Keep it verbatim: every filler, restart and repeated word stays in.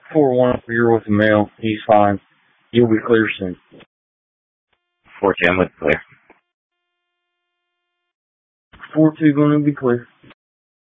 four one, you're with the male. He's fine. You'll be clear soon. four two, I'm with clear. four two going to be clear.